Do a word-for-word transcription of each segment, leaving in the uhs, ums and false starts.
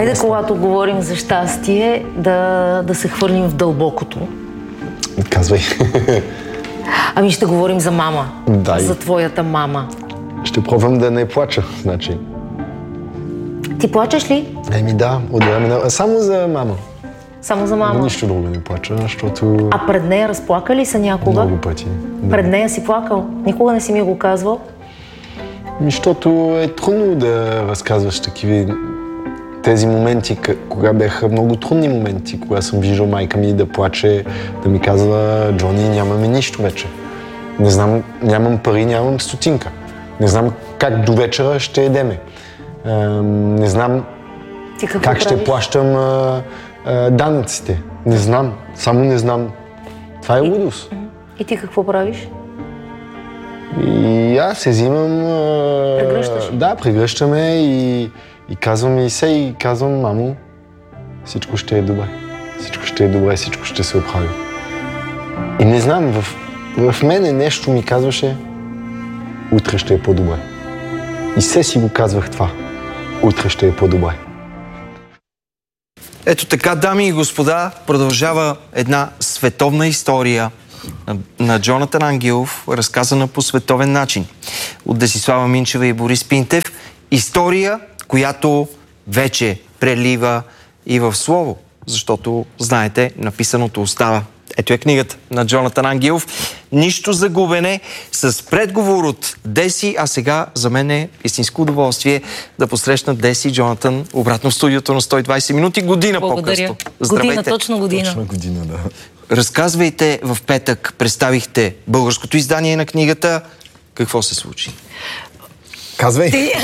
Айде, когато говорим за щастие, да, да се хвърлим в дълбокото. Казвай. Ами ще говорим за мама. Дай. За твоята мама. Ще пробвам да не плача, значи. Ти плачеш ли? Еми да, от време на... Само за мама. Само за мама? Нищо друго не плача, защото... А пред нея разплака ли са някога? Много пъти. Да. Пред нея си плакал? Никога не си ми го казвал? Защото е трудно да разказваш такива тези моменти, кога бяха много трудни моменти, кога съм виждал майка ми да плаче, да ми казва: Джони, нямаме нищо вече. Не знам, нямам пари, нямам стотинка. Не знам как до вечера ще едеме. Не знам как правиш? Ще плащам а, а, данъците. Не знам, само не знам. Това е лудост. И ти какво правиш? И аз се взимам... Прегръщаш? Да, прегръщаме и, и казвам и се, и казвам: мамо, всичко ще е добре. Всичко ще е добре, всичко ще се оправи. И не знам, в, в мене нещо ми казваше: утре ще е по-добре. И все си го казвах това: утре ще е по-добре. Ето така, дами и господа, продължава една световна история на Джонатан Ангелов, разказана по световен начин от Десислава Минчева и Борис Пинтев. История, която вече прелива и в слово, защото, знаете, написаното остава. Ето е книгата на Джонатан Ангелов. Нищо за губене, с предговор от Деси, а сега за мен е истинско удоволствие да посрещна Деси и Джонатан обратно в студиото на сто и двайсет минути, година по-късно. Здравейте. Година, точно година. Точно година, да. Разказвайте, в петък представихте българското издание на книгата. Какво се случи? Казвай. Ти...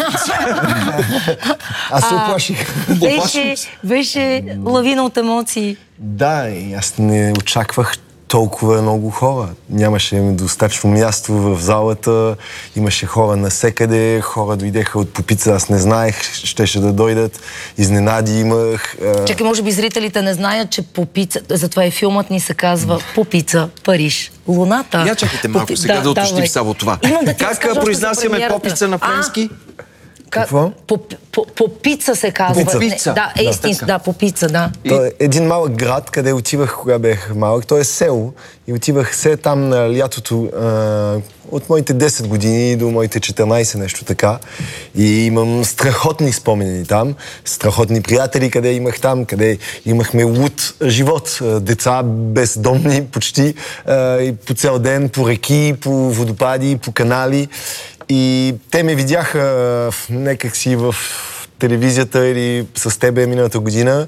Аз се оплаших. Беше, беше лавина от емоции. Да, и аз не очаквах толкова много хора. Нямаше достатъчно място в залата, имаше хора насекъде, хора дойдеха от Попица, аз не знаех, щеше да дойдат, изненади имах. Чакай, може би зрителите не знаят, че Попица, затова и филмът ни се казва Попица, Париж, Луната. Я чакайте малко Попи... сега да, да уточним само това. Да как произнасяме Попица на френски? Какво? Попица се казва. Попица. Да, е истински, да, Попица, да. То е един малък град, къде отивах, кога бях малък. То е село и отивах се там на лятото а, от моите десет години до моите четиринайсет, нещо така. И имам страхотни спомени там, страхотни приятели, къде имах там, къде имахме луд живот. Деца бездомни почти, а, и по цял ден, по реки, по водопади, по канали. И те ме видяха някак си в телевизията или с тебе миналата година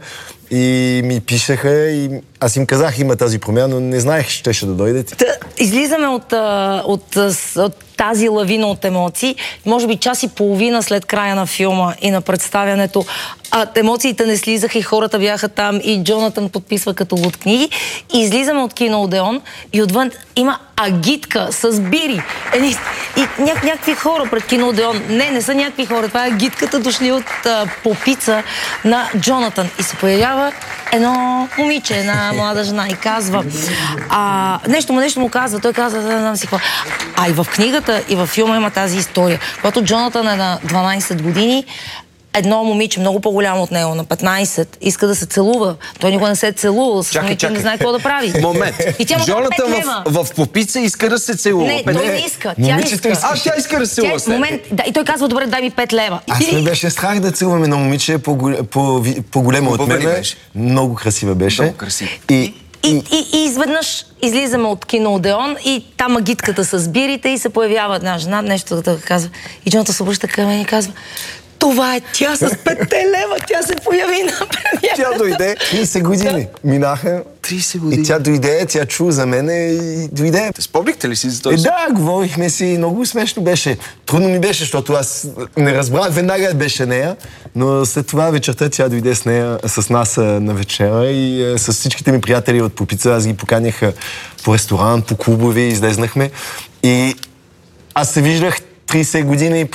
и ми пишеха и аз им казах: има тази промяна, но не знаех, че ще, ще да дойдете. Та, излизаме от, от, от, от тази лавина от емоции. Може би час и половина след края на филма и на представянето, а емоциите не слизаха и хората бяха там и Джонатан подписва като луд книги. И излизаме от кино Одеон и отвън има агитка с бири. Е, и ня, някакви хора пред кино Одеон. Не, не са някакви хора. Това е агитката, дошли от а, Попица на Джонатан. И се появява едно момиче, една млада жена и казва а, нещо му, нещо му казва. Той казва: да, да, да, си какво. А и в книгата, и в филма има тази история. Когато Джонатан е на дванайсет години, едно момиче, много по-голямо от него, на петнайсет, иска да се целува. Той никога не се е целувал с момиче, не знае какво да прави. Момент. Джонатан в, в Попица иска да се целува. Не, той не иска. Тя не иска. А, тя иска да се целува. Момент, да, и той казва: добре, дай ми пет лева. Аз ме беше страх да целуваме на момиче по-големо от мен. Много красива беше. Много красива. И, и, и, и изведнъж излизаме от кино Одеон и там агитката с бирите и се появява една жена, нещо да казва. И Джонатан се обръща към мен и казва: това е тя с петте лева, тя се появи на премиерата. Тя дойде, трийсет години минаха. трийсет години. И тя дойде, тя чу за мене и дойде. Спомнихте ли си за този? Е, да, говорихме си, много смешно беше. Трудно ми беше, защото аз не разбрах, веднага беше нея, но след това вечерта тя дойде с нея, с нас на вечера и с всичките ми приятели от Попица. Аз ги поканях по ресторант, по клубове, излезнахме и аз се виждах трийсет години преди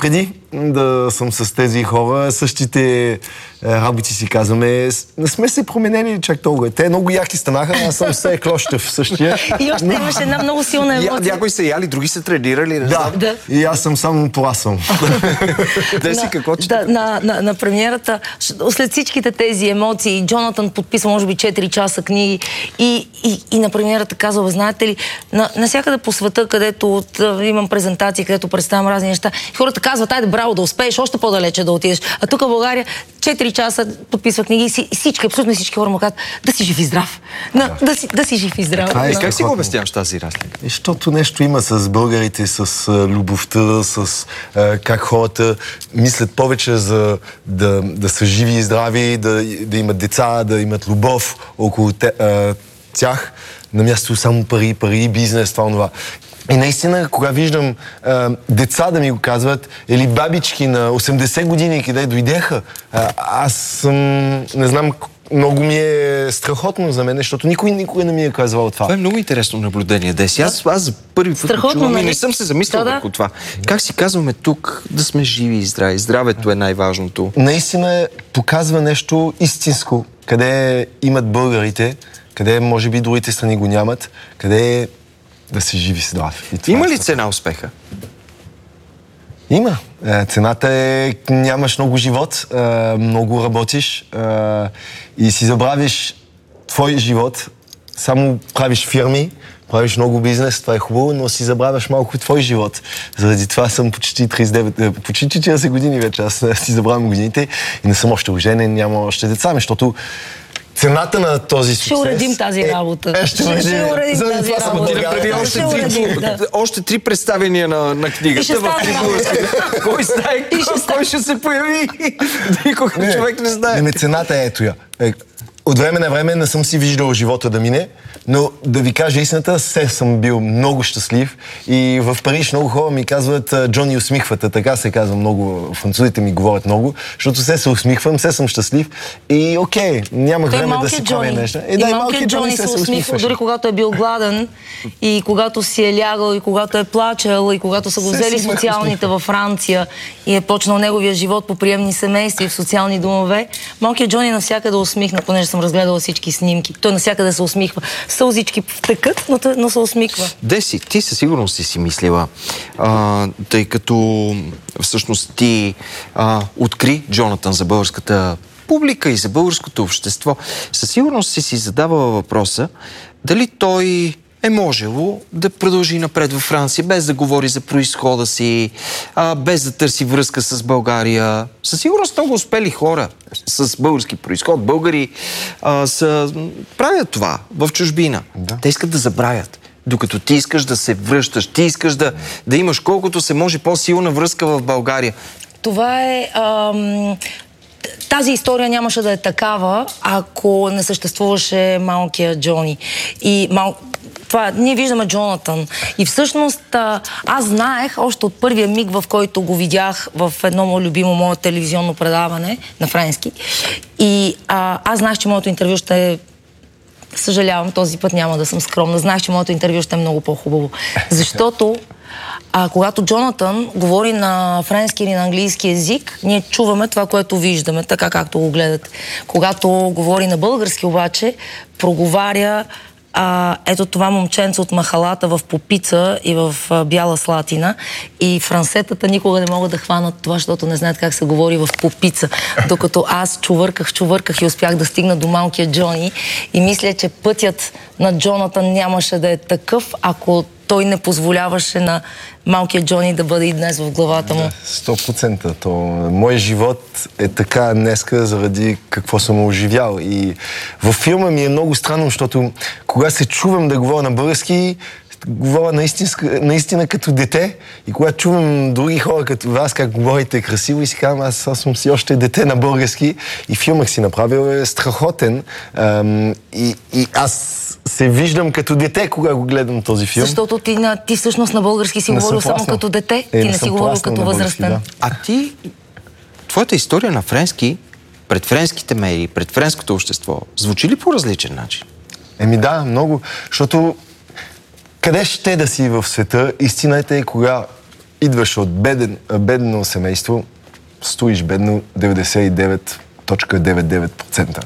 да съм с тези хора, същите е, работи си казваме. Не сме се променени чак толкова. Те много яки станаха, аз съм все клощев същия. И още имаше една много силна емоция. Някои са яли, други са тренирали. Да, да, и аз съм само пласвам. Те си какво че? Да, на, на, на премиерата, след всичките тези емоции, Джонатан подписва може би четири часа книги и, и, и на премиерата казва, знаете ли, на, насякъде по света, където от, имам презентации, където представям разни неща, хората казват, айде браво, да успееш, още по-далече да отидеш. А тук в България четири часа подписва книги и всички, абсолютно всички хора му казват, да си жив и здрав. Да, да, си, да си жив и здрав. Е, как си го обясняваш тази разлика? Защото нещо има с българите, с а, любовта, с а, как хората мислят повече за да, да са живи и здрави, да, да имат деца, да имат любов около те, а, тях, на място само пари, пари, бизнес, това, това. И наистина, кога виждам а, деца да ми го казват, или бабички на осемдесет години, къде дойдеха, а, аз съм, не знам, много ми е страхотно за мен, защото никой никога не ми е казвал това. Това е много интересно наблюдение, Деси. Аз, аз за първи път чувам и не съм се замислял да, върху това. Как си казваме тук да сме живи и здрави? Здравето е най-важното. Наистина показва нещо истинско, къде имат българите, къде може би другите страни го нямат, къде е да си живи и здрав. Има ли цена успеха? Има. Цената е, нямаш много живот, много работиш и си забравиш твой живот, само правиш фирми, правиш много бизнес, това е хубаво, но си забравяш малко твой живот. Заради това съм почти тридесет и девет, почти четиридесет години вече, аз си забравям годините и не съм още оженен, няма още деца, защото цената на този суксес... Ще уредим тази работа. Е, ще, ще, ще уредим тази работа. Още, три, да. още три представения на, на книгата в Трибулски. Кой знае, кой ще се появи? Никога не, човек не знае. Не, цената е ето я. От време на време не съм си виждал живота да мине, но да ви кажа истината, все съм бил много щастлив и в Париж много хора ми казват Джони усмихвате, така се казва много, французите ми говорят много, защото все се усмихвам, все съм щастлив и окей, нямах Той време да си правя нещо. И, да, и малкият Джони се усмихва, дори когато е бил гладен и когато си е лягал и когато е плачел и когато са го взели социалните във Франция и е почнал неговия живот по приемни семейства и в социални домове, малкият Джони навсякъде усмихна, понеже съм разгледала всички снимки. Той навсякъде се усмихва. Сълзички втекат, но, но се усмихва. Деси, ти със сигурност си си мислила, а, тъй като всъщност ти а, откри Джонатан за българската публика и за българското общество. Със сигурност си си задавала въпроса дали той е можело да продължи напред във Франция, без да говори за произхода си, а, без да търси връзка с България. Със сигурност много успели хора с български произход, българи, а, са, правят това в чужбина. Да. Те искат да забравят. Докато ти искаш да се връщаш, ти искаш да, да имаш колкото се може по-силна връзка в България. Това е... Ам... Тази история нямаше да е такава, ако не съществуваше малкия Джони. И мал... Това, ние виждаме Джонатан. И всъщност аз знаех още от първия миг, в който го видях в едно мое любимо мое телевизионно предаване на френски. И а, аз знаех, че моето интервю ще е... Съжалявам, този път няма да съм скромна. Знаех, че моето интервю ще е много по-хубаво. Защото а, когато Джонатан говори на френски или на английски език, ние чуваме това, което виждаме, така както го гледате. Когато говори на български обаче, проговаря А, ето това момченце от махалата в Попица и в а, Бяла Слатина. И франсетата никога не могат да хванат това, защото не знаят как се говори в Попица. Докато аз чувърках, чувърках и успях да стигна до малкия Джони. И мисля, че пътят на Джонатан нямаше да е такъв, ако той не позволяваше на малкият Джони да бъде и днес в главата му. сто процента. То, мой живот е така днеска заради какво съм оживял. И във филма ми е много странно, защото кога се чувам да говоря на български, говоря наистина, наистина като дете и когато чувам други хора като вас, как говорите красиво и си казвам, аз, аз съм си още дете на български и филмът си направил е страхотен. Ам, и, и аз се виждам като дете, кога го гледам този филм. Защото ти, на, ти всъщност на български си говорил само като дете, е, ти не, не си говорил като възрастен. Да. А ти, твоята история на френски, пред френските медии, пред френското общество, звучи ли по различен начин? Еми да, много, защото къде ще да си в света, истината е кога идваш от беден, бедно семейство, стоиш бедно деветдесет и девет цяло деветдесет и девет процента.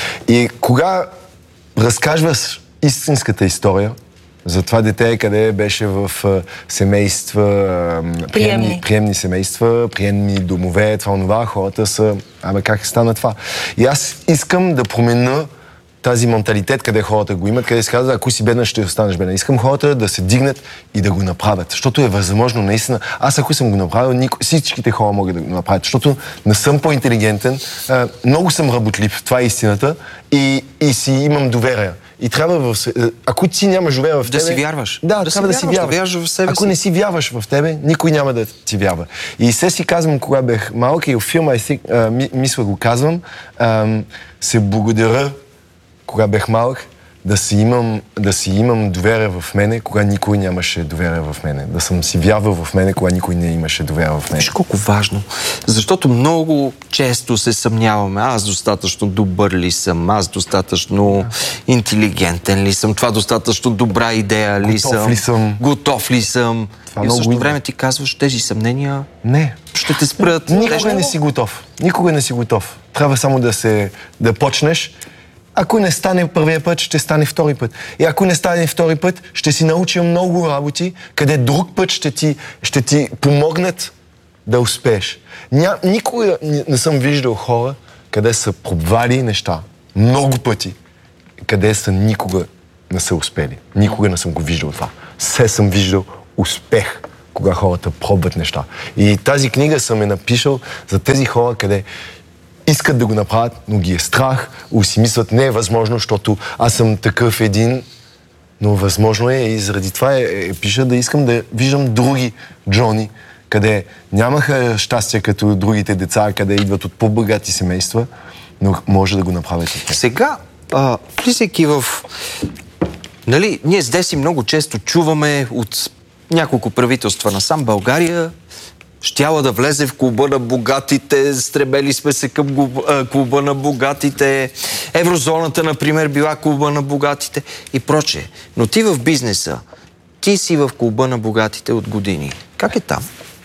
И кога разкажваш истинската история за това дете, къде беше в семейства, приемни, приемни семейства, приемни домове, това, онова, хората са, абе как стана това? И аз искам да променя тази менталитет, къде хората го имат, къде се казва, ако си бедна, ще останеш бедна. Искам хората да се дигнат и да го направят, защото е възможно наистина. Аз ако съм го направил, нико... всичките хора могат да го направят, защото не съм по-интелигентен, а, много съм работлив, това е истината, и, и си имам доверие. И трябва в... Ако ти нямаш доверие в тебе... Да си вярваш. Да, да трябва си да си вярваш. вярваш. Да в себе ако си. не си вярваш в тебе, никой няма да ти вярва. И се си казвам, кога бех малък и в филма, а, ми, мисля го казвам, а, се благодаря, кога бех малък, да си имам, да си имам доверие в мене, кога никой нямаше доверие в мене. Да съм си вярвал в мене, кога никой не имаше доверие в мене. Виж колко важно. Защото много често се съмняваме. Аз достатъчно добър ли съм? Аз достатъчно интелигентен ли съм? Това достатъчно добра идея ли съм? Готов ли съм? Готов ли съм? Това и в същото много време ти казваш, тези съмнения не. ще те спрат. Никога Те не си готов. Никога не си готов. Трябва само да се да почнеш. Ако не стане първия път, ще стане втори път. И ако не стане втори път, ще си научи много работи, къде друг път ще ти, ще ти помогнат да успееш. Ня, никога не, не съм виждал хора, къде са пробвали неща много пъти, къде са никога не са успели. Никога не съм го виждал това. Все съм виждал успех, кога хората пробват неща. И тази книга съм е написал за тези хора, къде искат да го направят, но ги е страх, или си мислят, не е възможно, защото аз съм такъв един, но възможно е и заради това е, е, пиша да искам да виждам други Джони, къде нямаха щастие като другите деца, къде идват от по-богати семейства, но може да го направят и те. Сега, а, влизайки в... Нали, ние с Деси много често чуваме от няколко правителства насам България щяла да влезе в клуба на богатите, стремели сме се към клуба на богатите, еврозоната, например, била клуба на богатите и прочее. Но ти в бизнеса, ти си в клуба на богатите от години. Как е там?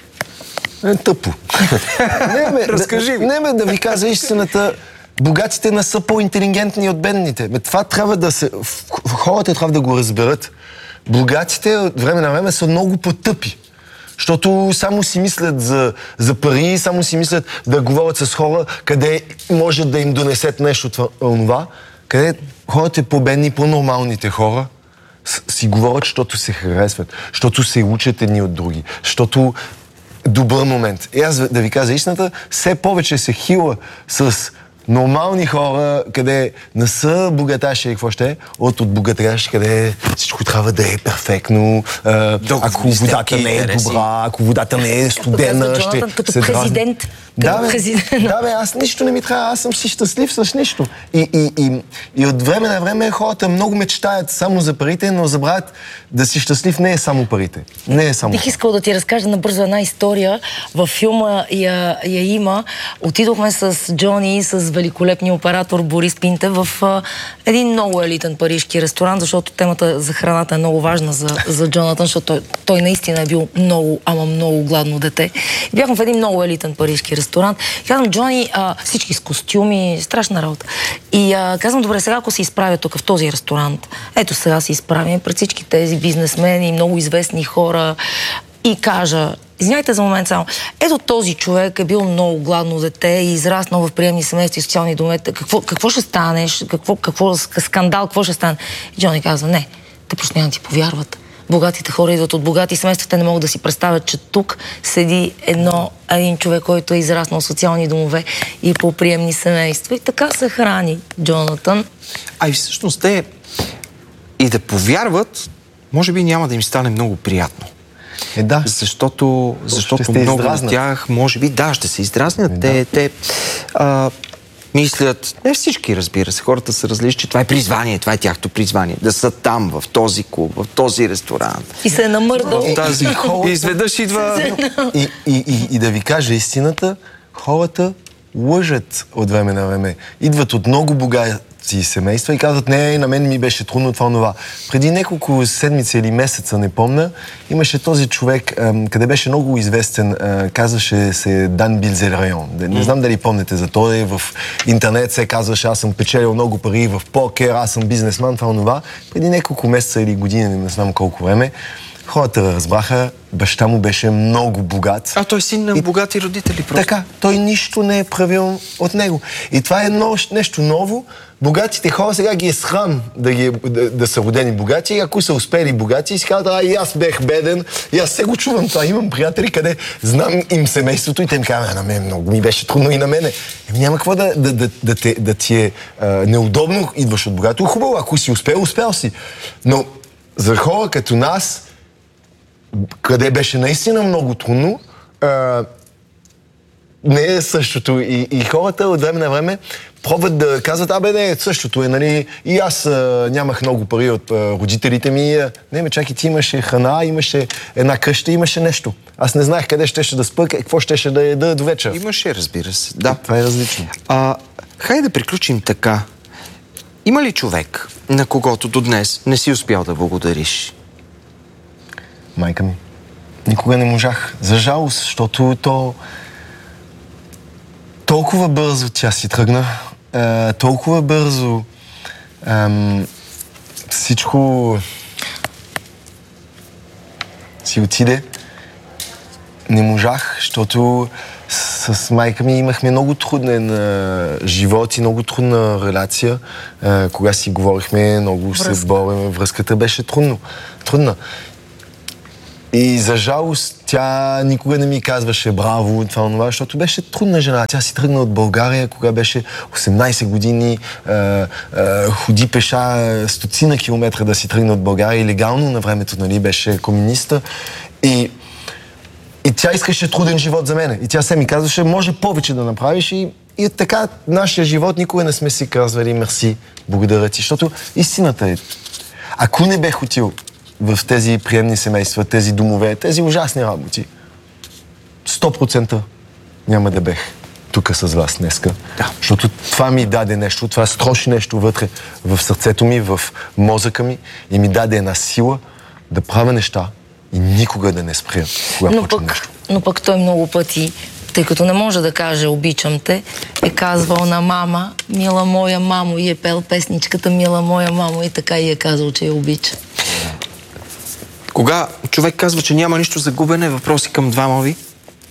Е, тъпо. не, ме, Разкажи ми. Не, ме да ви кажа истината. Богатите не са по-интелигентни от бедните. Бе, това трябва да се... Хората трябва да го разберат. Богатите от време на време са много по-тъпи. Защото само си мислят за, за пари, само си мислят да говорят с хора, къде може да им донесат нещо това, къде хората по-бедни, по-нормалните хора си говорят, защото се харесват, защото се учат едни от други, защото добър момент. И аз да ви кажа истината, все повече се хила с нормални хора, къде не са богаташи и какво ще е, от от богаташи, къде всичко трябва да е перфектно, а, ако водата не е добра, ако водата не е студена, ще като се президент. Като да, бе, президент. да, бе, аз нищо не ми трябва, аз съм си щастлив с нищо. И, и, и, и от време на време хората много мечтаят само за парите, но забравят да си щастлив не е само парите. Не е само. Бих искал да ти разкажа набързо една история. Във филма я, я има. Отидохме с Джони и с великолепния оператор Борис Пинтев в а, един много елитен парижки ресторант, защото темата за храната е много важна за, за Джонатан, защото той, той наистина е бил много, ама много гладно дете. И бяхме в един много елитен парижки ресторант. Казвам, Джони, а, всички с костюми, страшна работа. И а, казвам, добре, сега ако се изправя тук в този ресторант, ето сега се изправим пред всички тези бизнесмени, много известни хора и кажа, извиняйте за момент само, ето този човек е бил много гладно дете и израснал в приемни семейства и социални домове. Какво, какво ще станеш? Какво, какво, скандал, какво ще стане? И Джони казва, не, те просто няма да ти повярват. Богатите хора идват от богати семейства, те не могат да си представят, че тук седи едно, един човек, който е израснал в социални домове и по приемни семейства. И така се храни Джонатан. А и всъщност те и да повярват, може би няма да им стане много приятно. Е, да. Защото, защото много от тях, може би, да, ще се издразнят. Е, те, да. те а, мислят, не всички, разбира се, хората са различни, това е призвание, това е тяхто призвание. Да са там, в този клуб, в този ресторант. И се е намърдал. В тази... И изведнъж идва... И, и, и, и да ви кажа истината, хората лъжат от време на време. Идват от много богати си семейства и казват, не, на мен ми беше трудно това, това. Преди няколко седмици или месеца, не помня, имаше този човек, къде беше много известен, казваше се Дан Билзерайон. Не знам дали помните за той, в интернет се казваше, аз съм печелил много пари в покер, аз съм бизнесман, това, това. Преди няколко месеца или години, не знам колко време, хората разбраха, баща му беше много богат. А той син на и... богати родители просто. Така, той нищо не е правил от него. И това е едно, нещо ново. Богатите хора сега ги е срам да, ги, да, да са родени богати. И ако са успели богати, и си казват, а и аз бех беден, и аз се го чувам това. Имам приятели, къде знам им семейството и те им казват, на мен много ми беше трудно и на мене. Еми няма какво да, да, да, да, те, да ти е а, неудобно, идваш от богато. Хубаво, ако си успел, успел си. Но за хора като нас, къде беше наистина много трудно, а, не е същото. И, и хората от време на време пробват да казват, абе не, същото е, нали, и аз а, нямах много пари от а, родителите ми. А, не, ме чакай, ти имаше храна, имаше една къща, имаше нещо. Аз не знаех къде щеше да спъка, какво щеше да яда до вечер. Имаше, разбира се. Да. Това е различно. А, хайде да приключим така. Има ли човек, на когото до днес не си успял да благодариш? Майка ми. Никога не можах. За жалост, защото то... Толкова бързо тя си тръгна. Е, толкова бързо ем, всичко си отиде. Не можах, защото с, с майка ми имахме много труден е, живот и много трудна релация. Е, кога си говорихме, много Връзка. се борим. Връзката беше трудно, трудна. И за жалост тя никога не ми казваше браво, това, това, защото беше трудна жена. Тя си тръгна от България, кога беше осемнайсет години, е, е, ходи пеша стотина километра да си тръгна от България, илегално на времето, нали, беше комуниста. И, и тя искаше труден живот за мене. И тя се ми казваше, може повече да направиш. И, и така, нашия живот никога не сме си казвали мерси, благодаря ти, защото истината е, ако не бех отил в тези приемни семейства, тези домове, тези ужасни работи, сто процента няма да бех тук с вас днеска. Да. Защото това ми даде нещо, това строши нещо вътре в сърцето ми, в мозъка ми и ми даде една сила да правя неща и никога да не спря, когато но почвам пък, нещо. Но пък той много пъти, тъй като не може да каже обичам те, е казвал на мама, мила моя мамо, и е пел песничката мила моя мамо и така и е казал, че я обича. Кога човек казва, че няма нищо за губене, въпроси към двама ви?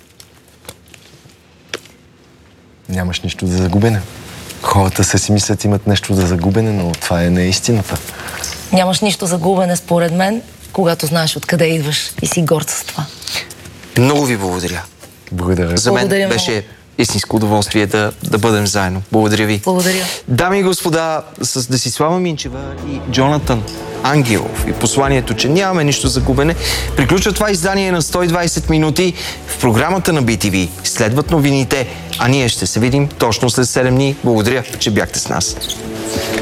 Нямаш нищо за загубене. Хората се си мислят, имат нещо за загубене, но това е неистината. Нямаш нищо за губене, според мен, когато знаеш откъде идваш и си горд с това. Много ви благодаря. Благодаря. За мен благодаря беше много. истинско удоволствие да, да бъдем заедно. Благодаря ви. Благодаря. Дами и господа, с Десислава Минчева и Джонатан Ангелов и посланието, че нямаме нищо за губене, приключва това издание на сто и двайсет минути. В програмата на Би Ти Ви следват новините, а ние ще се видим точно след седем дни. Благодаря, че бяхте с нас.